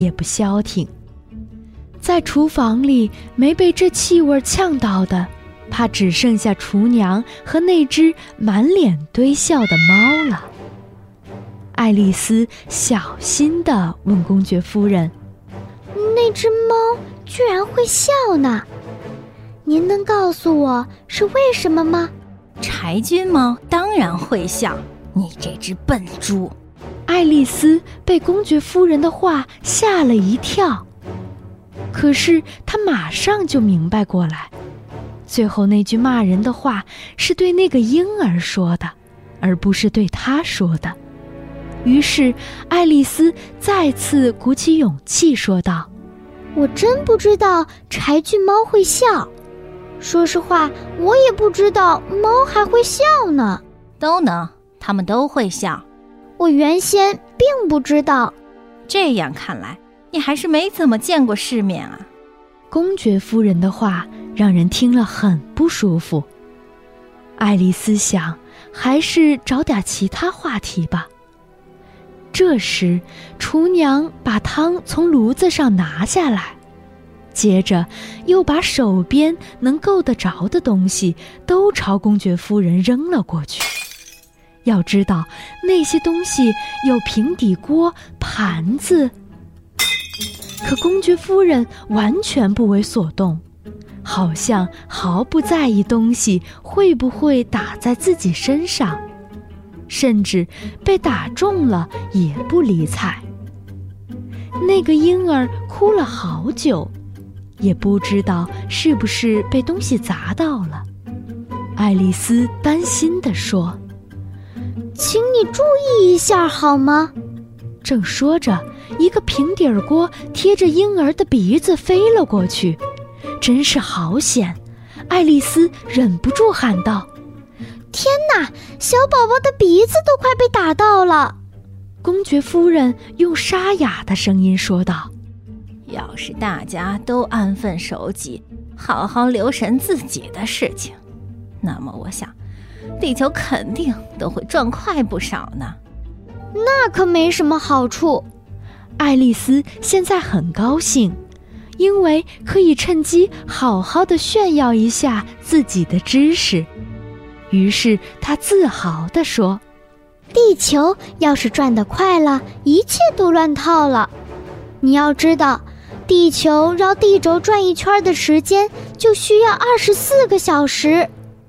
也不消停。在厨房里没被这气味呛到的，怕只剩下厨娘和那只满脸堆笑的猫了。爱丽丝小心地问公爵夫人： 那只猫居然会笑呢？您能告诉我是为什么吗？ 柴郡猫当然会笑，你这只笨猪。 爱丽丝被公爵夫人的话吓了一跳，可是她马上就明白过来，最后那句骂人的话是对那个婴儿说的，而不是对她说的。于是爱丽丝再次鼓起勇气说道： 我真不知道柴郡猫会笑，说实话，我也不知道猫还会笑呢。 都能，它们都会笑。 我原先并不知道。 这样看来，你还是没怎么见过世面啊。 公爵夫人的话让人听了很不舒服。爱丽丝想，还是找点其他话题吧。这时，厨娘把汤从炉子上拿下来，接着又把手边能够得着的东西都朝公爵夫人扔了过去。要知道，那些东西有平底锅、盘子，可公爵夫人完全不为所动，好像毫不在意东西会不会打在自己身上，甚至被打中了也不理睬。那个婴儿哭了好久，也不知道是不是被东西砸到了。爱丽丝担心地说： 请你注意一下好吗？ 正说着，一个平底儿锅贴着婴儿的鼻子飞了过去，真是好险！爱丽丝忍不住喊道： 天哪，小宝宝的鼻子都快被打到了！ 公爵夫人用沙哑的声音说道： 要是大家都安分守己，好好留神自己的事情，那么我想地球肯定都会转快不少呢。 那可没什么好处。 爱丽丝现在很高兴，因为可以趁机好好的炫耀一下自己的知识。于是她自豪地说： 地球要是转得快了，一切都乱套了。你要知道，地球绕地轴转一圈的时间就需要24个小时。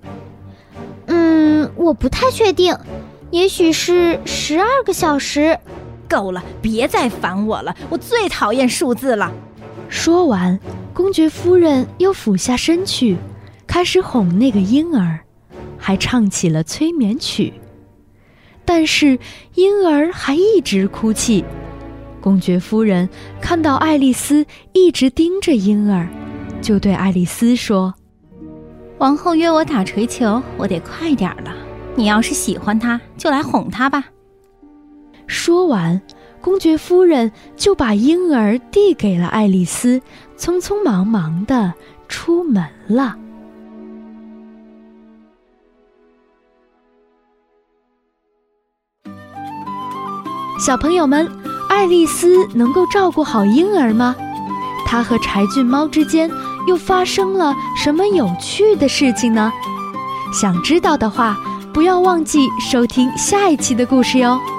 我不太确定，也许是12个小时。 够了，别再烦我了，我最讨厌数字了。 说完，公爵夫人又俯下身去，开始哄那个婴儿，还唱起了催眠曲。但是婴儿还一直哭泣。公爵夫人看到爱丽丝一直盯着婴儿，就对爱丽丝说： 王后约我打锤球，我得快点了。你要是喜欢他，就来哄他吧。 说完，公爵夫人就把婴儿递给了爱丽丝，匆匆忙忙地出门了。小朋友们，爱丽丝能够照顾好婴儿吗？她和柴郡猫之间又发生了什么有趣的事情呢？想知道的话，不要忘记收听下一期的故事哟。